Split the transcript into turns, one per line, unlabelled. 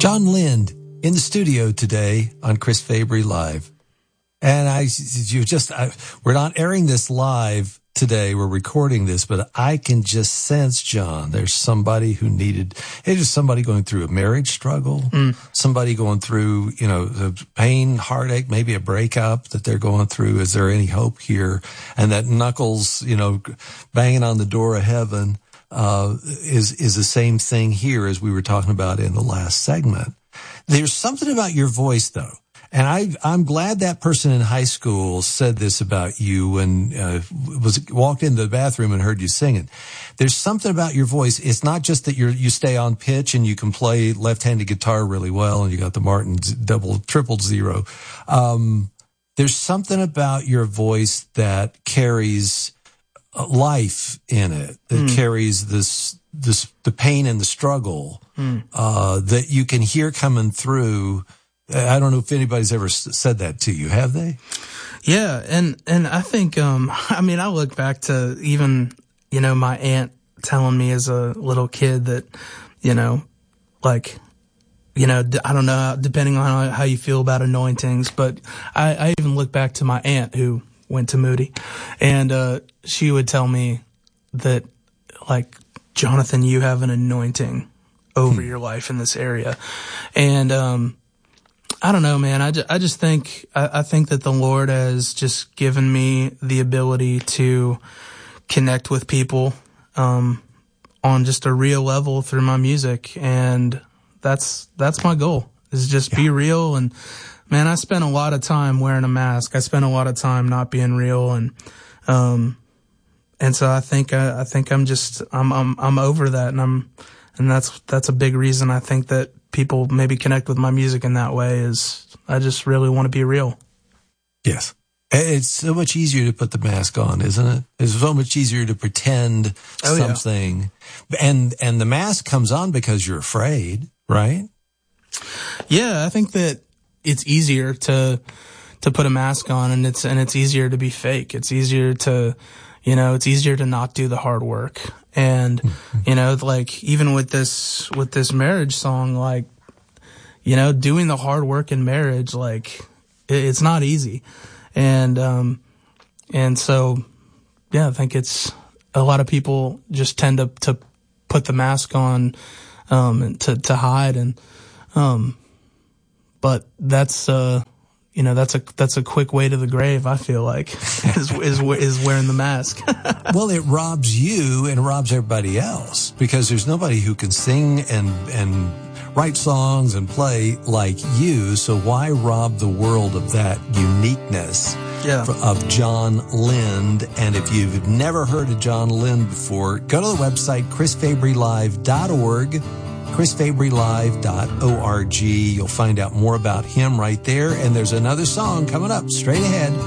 John Lind in the studio today on Chris Fabry Live. And we're not airing this live today. We're recording this, but I can just sense, John, there's somebody there's somebody going through a marriage struggle, somebody going through, the pain, heartache, maybe a breakup that they're going through. Is there any hope here? And that knuckles, banging on the door of heaven, is the same thing here as we were talking about in the last segment. There's something about your voice, though. And I'm glad that person in high school said this about you and walked into the bathroom and heard you singing. There's something about your voice. It's not just that you stay on pitch and you can play left-handed guitar really well and you got the Martin triple zero. There's something about your voice that carries life in it, that carries the pain and the struggle that you can hear coming through. I don't know if anybody's ever said that to you. Have they?
Yeah. And I think, I look back to even, my aunt telling me as a little kid that, I don't know, depending on how you feel about anointings, but I even look back to my aunt who went to Moody, and she would tell me that, Jonathan, you have an anointing over your life in this area. And I don't know, man. I just think I think that the Lord has just given me the ability to connect with people on just a real level through my music, and that's my goal, is just be real. And man, I spent a lot of time wearing a mask. I spent a lot of time not being real, and so I think I'm over that, and that's a big reason I think that people maybe connect with my music in that way, is I just really want to be real.
Yes. It's so much easier to put the mask on, isn't it? It's so much easier to pretend something. Yeah. And the mask comes on because you're afraid, right?
Yeah, I think that it's easier to put a mask on, and it's easier to be fake. It's easier to, it's easier to not do the hard work. And, even with this marriage song, doing the hard work in marriage, it's not easy. And so, yeah, I think it's a lot of people just tend to put the mask on, and to hide. And, but that's a quick way to the grave, I feel like, is wearing the mask.
Well, it robs you and robs everybody else, because there's nobody who can sing and write songs and play like you. So why rob the world of that uniqueness of John Lind? And if you've never heard of John Lind before, go to the website, chrisfabrylive.org. chrisfabrylive.org. You'll find out more about him right there. And there's another song coming up straight ahead.